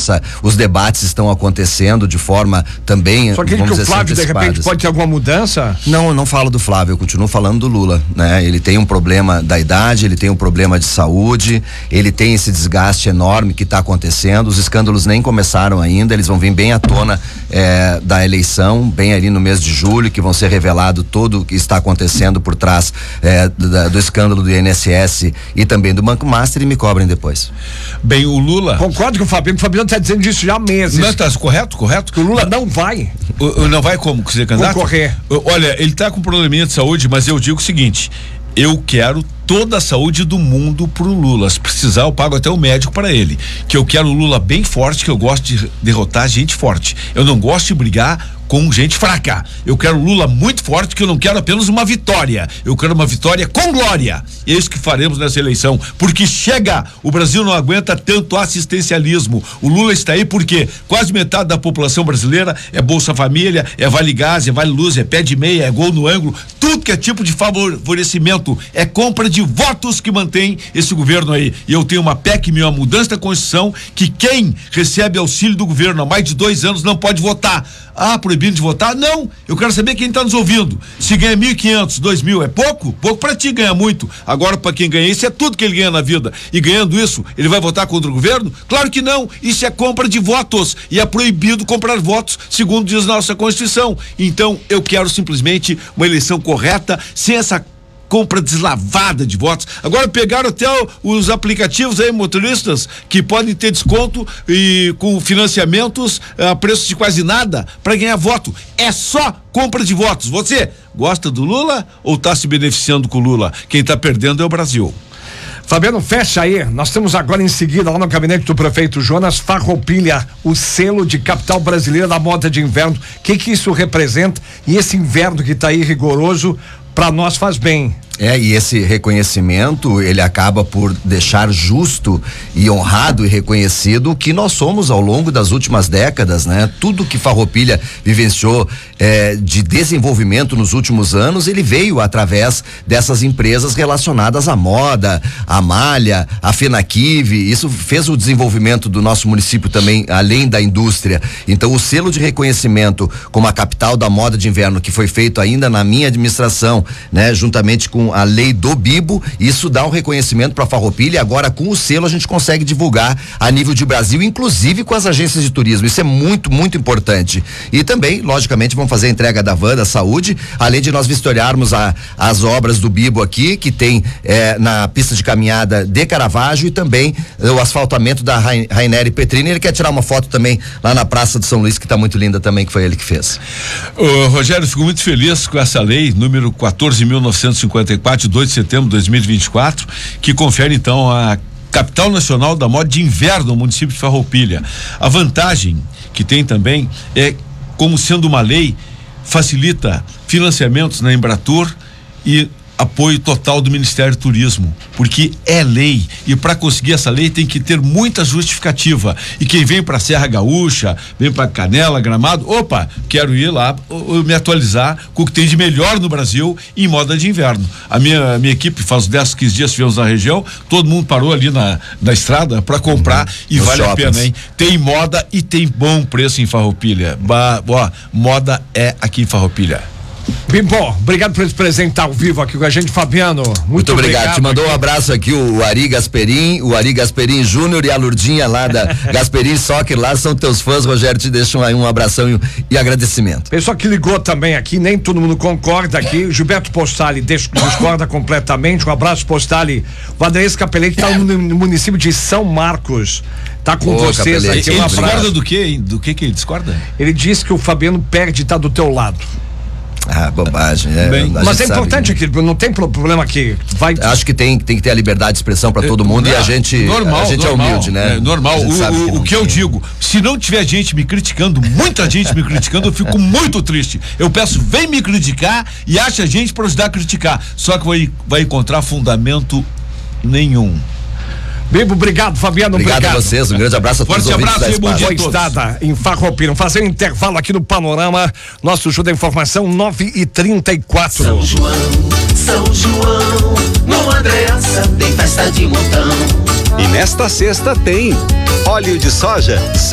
intensa, os debates estão acontecendo de forma também. Só que o Flávio, de repente, pode ter alguma mudança? Não falo do Flávio, eu continuo falando do Lula, né? Ele tem um problema da idade, ele tem um problema de saúde, ele tem esse desgaste enorme que está acontecendo, os escândalos nem começaram ainda, eles vão vir bem à tona da eleição, bem ali no mês de julho, que vão ser revelado tudo o que está acontecendo por trás do escândalo do INSS e também do Banco Master, e me cobrem depois. Bem, o Lula... Concordo com o Fabiano está dizendo isso já há meses. Não, tá correto? Que o Lula não vai. Não vai como? Ser candidato? Concorrer. Olha, ele tá com probleminha de saúde, mas eu digo o seguinte, eu quero toda a saúde do mundo pro Lula. Se precisar, eu pago até o médico para ele. Que eu quero o Lula bem forte, que eu gosto de derrotar gente forte. Eu não gosto de brigar com gente fraca. Eu quero o Lula muito forte, que eu não quero apenas uma vitória. Eu quero uma vitória com glória. É isso que faremos nessa eleição. Porque chega, o Brasil não aguenta tanto assistencialismo. O Lula está aí porque quase metade da população brasileira é Bolsa Família, é Vale Gás, é Vale Luz, é pé de meia, é gol no ângulo. Tudo que é tipo de favorecimento é compra de votos que mantém esse governo aí. E eu tenho uma PEC, uma mudança da Constituição, que quem recebe auxílio do governo há mais de 2 anos não pode votar. Proibido de votar? Não, eu quero saber quem está nos ouvindo. Se ganha 1.500, 2.000 é pouco? Pouco para ti, ganha muito. Agora, para quem ganha isso, é tudo que ele ganha na vida. E ganhando isso, ele vai votar contra o governo? Claro que não, isso é compra de votos e é proibido comprar votos, segundo diz nossa Constituição. Então, eu quero simplesmente uma eleição correta, sem essa compra deslavada de votos. Agora pegaram até os aplicativos aí, motoristas, que podem ter desconto e com financiamentos a preço de quase nada para ganhar voto. É só compra de votos. Você gosta do Lula ou está se beneficiando com o Lula? Quem está perdendo é o Brasil. Fabiano, fecha aí. Nós temos agora em seguida, lá no gabinete do prefeito Jonas Farroupilha, o selo de capital brasileira da moda de inverno. O que isso representa? E esse inverno que está aí rigoroso, para nós faz bem. E esse reconhecimento, ele acaba por deixar justo e honrado e reconhecido o que nós somos ao longo das últimas décadas, né? Tudo que Farroupilha vivenciou de desenvolvimento nos últimos anos, ele veio através dessas empresas relacionadas à moda, à malha, à Fenaquive. Isso fez o desenvolvimento do nosso município também, além da indústria. Então, o selo de reconhecimento como a capital da moda de inverno, que foi feito ainda na minha administração, né? Juntamente com a lei do Bibo, isso dá um reconhecimento para Farroupilha, e agora com o selo a gente consegue divulgar a nível de Brasil, inclusive com as agências de turismo. Isso é muito, muito importante. E também, logicamente, vamos fazer a entrega da van da saúde, além de nós vistoriarmos as obras do Bibo aqui, que tem na pista de caminhada de Caravaggio, e também o asfaltamento da Raineri Petrini. Ele quer tirar uma foto também lá na Praça de São Luís, que está muito linda também, que foi ele que fez. Rogério, fico muito feliz com essa lei, número 14.954, de 2 de setembro de 2024, que confere então a capital nacional da moda de inverno no município de Farroupilha. A vantagem que tem também é, como sendo uma lei, facilita financiamentos na Embratur e apoio total do Ministério do Turismo, porque é lei, e para conseguir essa lei tem que ter muita justificativa. E quem vem para Serra Gaúcha, vem para Canela, Gramado, quero ir lá me atualizar com o que tem de melhor no Brasil em moda de inverno. A minha equipe faz 10, 15 dias que estivemos na região, todo mundo parou ali na estrada para comprar, e vale a pena, hein? Tem moda e tem bom preço em Farroupilha. Moda é aqui em Farroupilha. Bimbo, obrigado por se apresentar ao vivo aqui com a gente, Fabiano. Muito obrigado. Te mandou um abraço aqui o Ari Gasperim Júnior e a Lurdinha lá da Gasperim Soccer, lá são teus fãs, Rogério, te deixam aí um abração e agradecimento. Pessoal que ligou também aqui, nem todo mundo concorda aqui, Gilberto Postali discorda completamente, um abraço, Postali. Vanderlei Capelete está no município de São Marcos, tá com vocês aqui. Ele discorda do que, hein? Do que ele discorda? Ele diz que o Fabiano perde e tá do teu lado. Bobagem, mas é importante aqui, não tem problema aqui. Acho que tem que ter a liberdade de expressão para todo mundo, e a gente é humilde, né? Normal. O que eu digo, se não tiver gente me criticando, muita gente me criticando, eu fico muito triste. Eu peço, vem me criticar e acha gente para ajudar a criticar. Só que vai encontrar fundamento nenhum. Bibo, obrigado, Fabiano, obrigado. A vocês, um grande abraço a todos. Forte abraço e bom dia a todos. Estada em Farroupilha. Vamos fazer um intervalo aqui no Panorama, nosso show da informação, 9h34. São João, no Andreassa tem festa de montão. E nesta sexta tem óleo de soja